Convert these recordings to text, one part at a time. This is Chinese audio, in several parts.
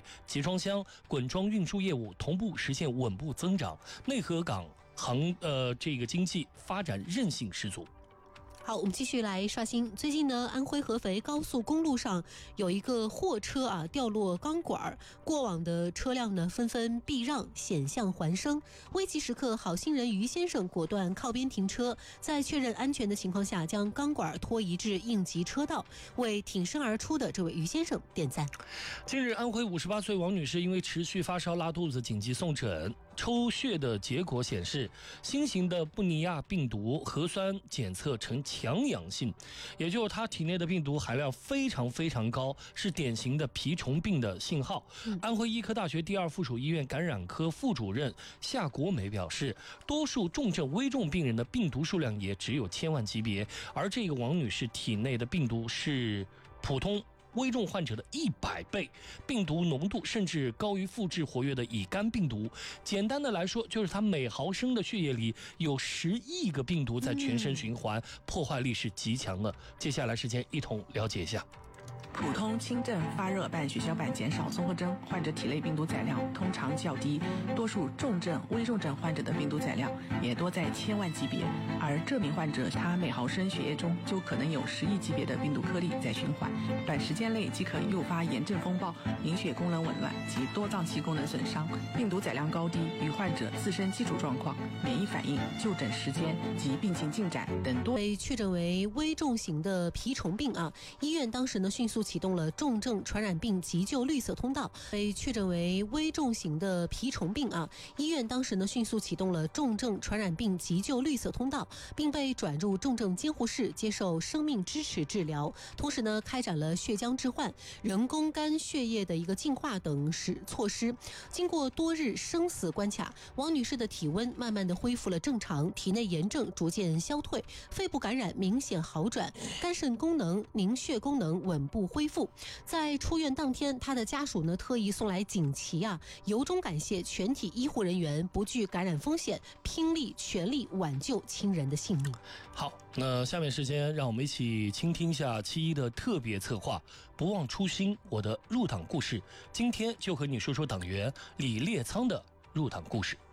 集装箱、滚装运输业务同步实现稳步增长，内河港经济发展韧性十足。 好，我们继续来刷新。最近呢，安徽合肥高速公路上有一个货车掉落钢管，过往的车辆呢纷纷避让，险象环生。危急时刻，好心人于先生果断靠边停车，在确认安全的情况下，将钢管拖移至应急车道，为挺身而出的这位于先生点赞。 近日，安徽58岁王女士因为持续发烧、拉肚子，紧急送诊。抽血的结果显示，新型的布尼亚病毒核酸检测呈强阳性，也就是她体内的病毒含量非常高，是典型的蜱虫病的信号。安徽医科大学第二附属医院感染科副主任夏国美表示，多数重症、危重病人的病毒数量也只有1000万级别，而这个王女士体内的病毒是普通危重患者的100倍，病毒浓度甚至高于复制活跃的乙肝病毒。简单的来说，就是它每毫升的血液里有10亿个病毒在全身循环，破坏力是极强的。接下来时间一同了解一下。 普通轻症发热伴血小板减少综合征患者体内病毒载量通常较低，多数重症、危重症患者的病毒载量也多在1000万级别，而这名患者他每毫升血液中就可能有10亿级别的病毒颗粒在循环，短时间内即可诱发炎症风暴、凝血功能紊乱及多脏器功能损伤。病毒载量高低与患者自身基础状况、免疫反应、就诊时间及病情进展等多。 被确诊为危重型的蜱虫病医院当时呢迅速启动了重症传染病急救绿色通道。被确诊为危重型的蜱虫病医院当时呢迅速启动了重症传染病急救绿色通道，并被转入重症监护室接受生命支持治疗。同时呢，开展了血浆置换、人工肝血液的一个净化等措施。经过多日生死关卡，王女士的体温慢慢的恢复了正常，体内炎症逐渐消退，肺部感染明显好转，肝肾功能、凝血功能稳步恢复。在出院当天，他的家属呢特意送来锦旗由衷感谢全体医护人员不惧感染风险，拼力全力挽救亲人的性命。 好，那下面时间让我们一起倾听一下七一的特别策划不忘初心，我的入党故事。今天就和你说说党员李烈苍的入党故事。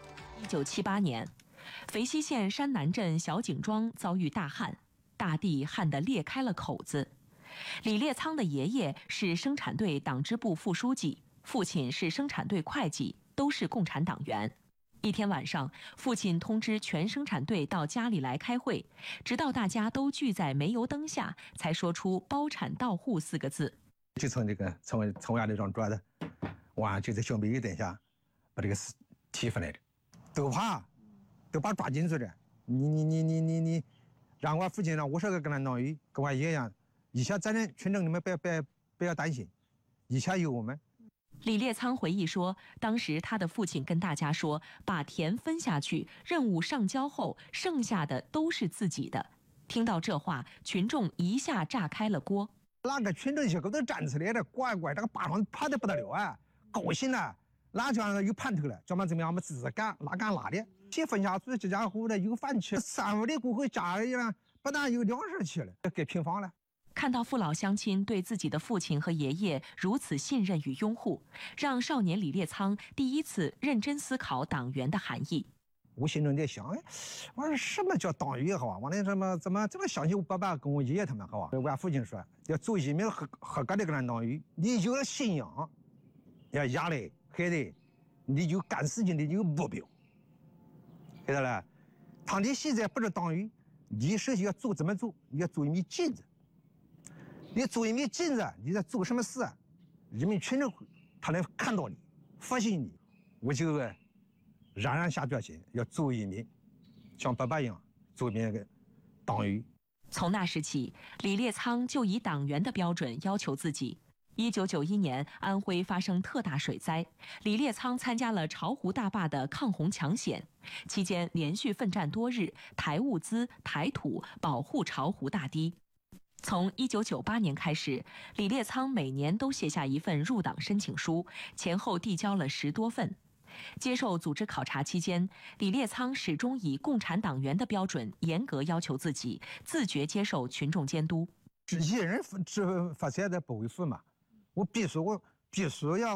1978年，肥西县山南镇小井庄遭遇大旱，大地旱得裂开了口子。李烈苍的爷爷是生产队党支部副书记，父亲是生产队会计，都是共产党员。一天晚上，父亲通知全生产队到家里来开会，直到大家都聚在煤油灯下，才说出包产到户4个字。 就从这个从衙那张桌子，就在小煤油灯下把这个事提出来的，都怕，都把抓紧住了。你，让我父亲让50个共产党员跟我爷爷。以下责任，群众你们不要担心，以下有我们。 李烈苍回忆说，当时他的父亲跟大家说，把田分下去，任务上交后，剩下的都是自己的。听到这话，群众一下炸开了锅。 那个群众小狗都站起来了，乖，这个巴上怕得不得了高兴了，哪叫有盼头了，怎么样，我们自干，哪干哪的。先分下去，这家伙的有饭吃，3、5年过后家里呢，不但有粮食吃了，给平房了。 看到父老乡亲对自己的父亲和爷爷如此信任与拥护，让少年李烈苍第一次认真思考党员的含义。 我心中在想，我说什么叫党员好我那怎么这么相信我爸爸跟我爷爷他们好我父亲说，要做一名合格的共产党员，你有了信仰，要压力孩子，你就干事情的有目标，晓得了？他你现在不是党员，你首先要做怎么做？你要做一面镜子。你做一面镜子，你在做什么事人民群众他能看到你，发现你。我就然下决心要做一名像爸爸一样做一名党员。 从那时起，李烈苍就以党员的标准要求自己。1991年，安徽发生特大水灾，李烈苍参加了巢湖大坝的抗洪抢险，期间连续奋战多日，抬物资、抬土，保护巢湖大堤。从1998年开始，李烈苍每年都写下一份入党申请书，前后递交了10多份。接受组织考察期间，李烈苍始终以共产党员的标准严格要求自己，自觉接受群众监督。 一人发财的不为富嘛，我必须要